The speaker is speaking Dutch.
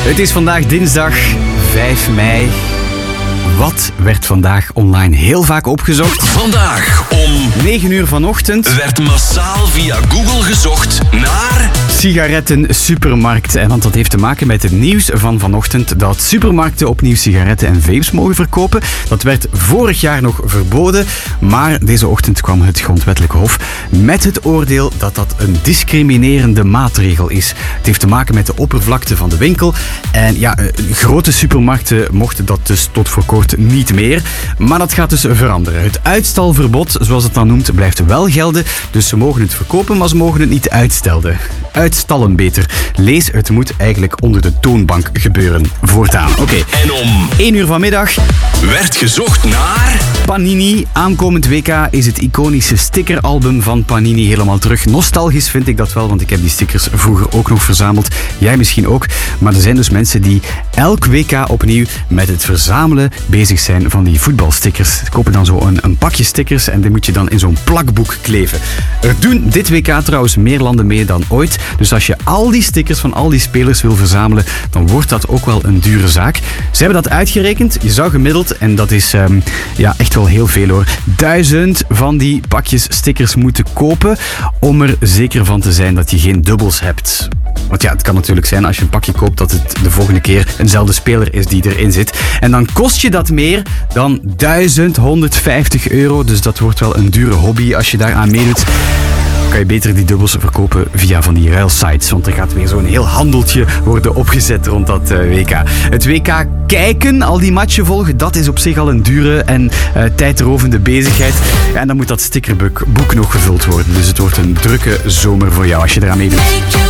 Het is vandaag dinsdag 5 mei. Wat werd vandaag online heel vaak opgezocht? Vandaag om 9 uur vanochtend werd massaal via Google gezocht naar sigaretten supermarkt. Want dat heeft te maken met het nieuws van vanochtend dat supermarkten opnieuw sigaretten en vapes mogen verkopen. Dat werd vorig jaar nog verboden, maar deze ochtend kwam het Grondwettelijk Hof met het oordeel dat dat een discriminerende maatregel is. Het heeft te maken met de oppervlakte van de winkel. En ja, grote supermarkten mochten dat dus tot voor kort niet meer. Maar dat gaat dus veranderen. Het uitstalverbod, zoals het dan noemt, blijft wel gelden. Dus ze mogen het verkopen, maar ze mogen het niet uitstallen beter. Lees, het moet eigenlijk onder de toonbank gebeuren. Voortaan. Oké. En om 1 uur vanmiddag werd gezocht naar Panini. Aankomend WK is het iconische stickeralbum van Panini helemaal terug. Nostalgisch vind ik dat wel, want ik heb die stickers vroeger ook nog verzameld. Jij misschien ook. Maar er zijn dus mensen die elk WK opnieuw met het verzamelen bezig zijn van die voetbalstickers. Ze kopen dan zo een pakje stickers en die moet je dan in zo'n plakboek kleven. Er doen dit WK trouwens meer landen mee dan ooit. Dus als je al die stickers van al die spelers wil verzamelen, dan wordt dat ook wel een dure zaak. Ze hebben dat uitgerekend. Je zou gemiddeld, en dat is echt wel heel veel hoor, 1000 van die pakjes stickers moeten kopen om er zeker van te zijn dat je geen dubbels hebt. Want ja, het kan natuurlijk zijn als je een pakje koopt dat het de volgende keer eenzelfde speler is die erin zit. En dan kost je dat meer dan 1150 euro. Dus dat wordt wel een dure hobby als je daaraan meedoet. Kan je beter die dubbels verkopen via van die ruilsites. Want er gaat weer zo'n heel handeltje worden opgezet rond dat WK. Het WK kijken, al die matchen volgen, dat is op zich al een dure en tijdrovende bezigheid. Ja, en dan moet dat stickerboek nog gevuld worden. Dus het wordt een drukke zomer voor jou als je eraan meedoet.